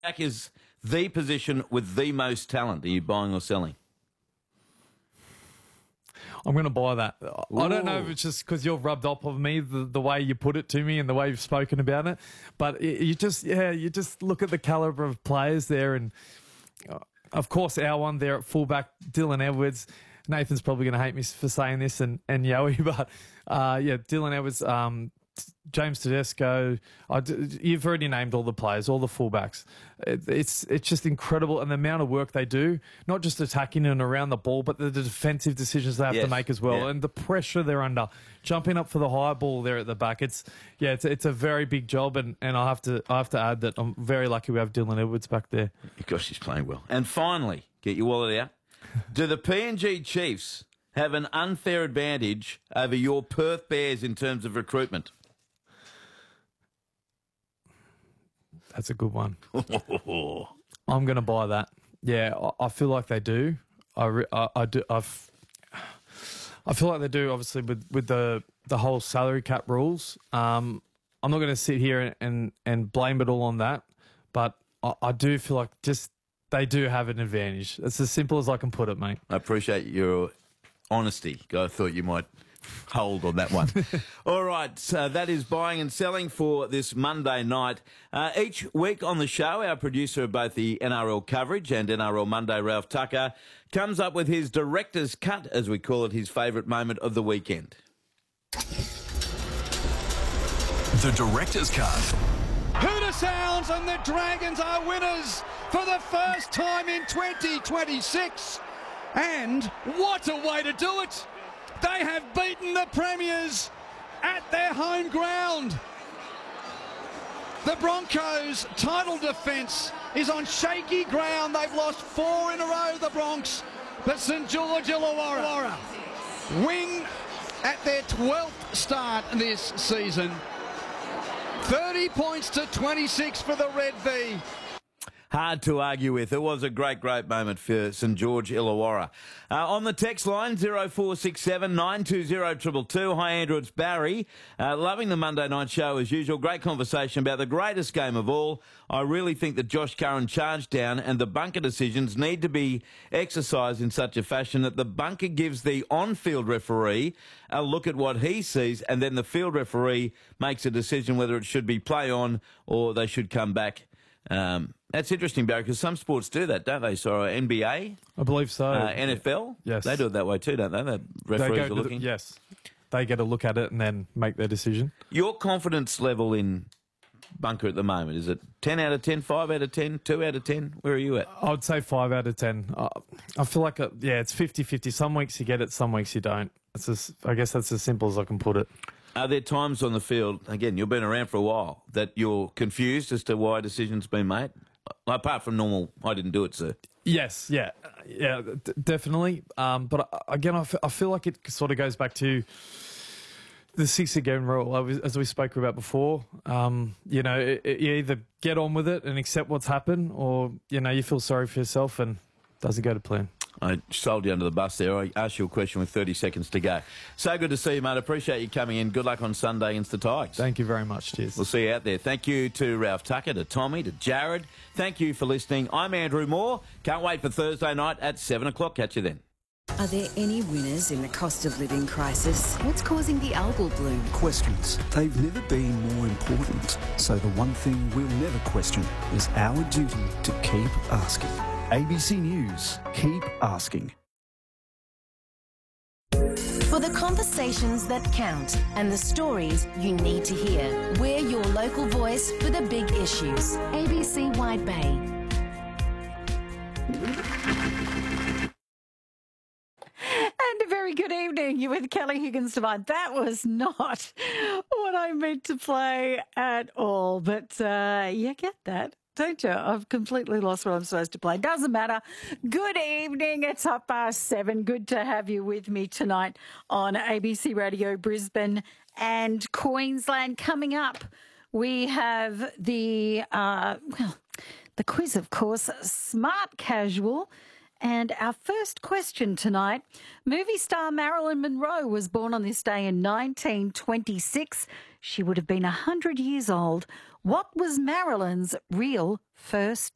Back is the position with the most talent. Are you buying or selling? I'm going to buy that. I don't know if Ooh. it's just because you've rubbed off of me, the way you put it to me and the way you've spoken about it. But you just look at the calibre of players there. And, of course, our one there at fullback, Dylan Edwards. Nathan's probably going to hate me for saying this and Yowie, but, Dylan Edwards, James Tedesco, you've already named all the players, all the fullbacks. It's just incredible, and the amount of work they do, not just attacking and around the ball, but the defensive decisions they have to make as well, and the pressure they're under, jumping up for the high ball there at the back. It's a very big job, and I have to add that I'm very lucky we have Dylan Edwards back there. Gosh, he's playing well. And finally, get your wallet out. Do the PNG Chiefs have an unfair advantage over your Perth Bears in terms of recruitment? That's a good one. I'm going to buy that. Yeah, I feel like they do. I do. I feel like they do. Obviously, with the whole salary cap rules. I'm not going to sit here and blame it all on that, but I do feel like just they do have an advantage. It's as simple as I can put it, mate. I appreciate your honesty. I thought you might hold on that one. All right, so that is buying and selling for this Monday night. Each week on the show, our producer of both the NRL coverage and NRL Monday, Ralph Tucker, comes up with his director's cut, as we call it, his favourite moment of the weekend. The director's cut. Hooter sounds and the Dragons are winners for the first time in 2026. And what a way to do it! They have beaten the Premiers at their home ground. The Broncos' title defence is on shaky ground. They've lost 4 in a row, the Bronx. But St George Illawarra win at their 12th start this season. 30 points to 26 for the Red V. Hard to argue with. It was a great moment for St George Illawarra. On the text line, 0467 920 222. Hi, Andrew, it's Barry. Loving the Monday night show as usual. Great conversation about the greatest game of all. I really think that Josh Curran charged down and the bunker decisions need to be exercised in such a fashion that the bunker gives the on-field referee a look at what he sees and then the field referee makes a decision whether it should be play on or they should come back. That's interesting, Barry, because some sports do that, don't they? So NBA? I believe so. NFL? Yes. They do it that way too, don't they? The referees are looking. Yes. They get a look at it and then make their decision. Your confidence level in bunker at the moment, is it 10 out of 10, 5 out of 10, 2 out of 10? Where are you at? I would say 5 out of 10. I feel like, it's 50-50. Some weeks you get it, some weeks you don't. I guess that's as simple as I can put it. Are there times on the field, again, you've been around for a while, that you're confused as to why a decision's been made? Apart from normal, I didn't do it, sir. Yes, definitely. But again, I feel like it sort of goes back to the 6-again rule, as we spoke about before. You either get on with it and accept what's happened, or, you feel sorry for yourself and does it go to plan? I sold you under the bus there. I asked you a question with 30 seconds to go. So good to see you, mate. I appreciate you coming in. Good luck on Sunday against the Tigers. Thank you very much. Cheers. We'll see you out there. Thank you to Ralph Tucker, to Tommy, to Jared. Thank you for listening. I'm Andrew Moore. Can't wait for Thursday night at 7 o'clock. Catch you then. Are there any winners in the cost of living crisis? What's causing the algal bloom? Questions. They've never been more important. So the one thing we'll never question is our duty to keep asking. ABC News. Keep asking. For the conversations that count and the stories you need to hear, we're your local voice for the big issues. ABC Wide Bay. And a very good evening. You're with Kelly Higgins tonight. That was not what I meant to play at all. But you get that, don't you? I've completely lost what I'm supposed to play. Doesn't matter. Good evening. It's 7:30. Good to have you with me tonight on ABC Radio Brisbane and Queensland. Coming up, we have the quiz, of course, Smart Casual. And our first question tonight, movie star Marilyn Monroe was born on this day in 1926. She would have been 100 years old. What was Marilyn's real first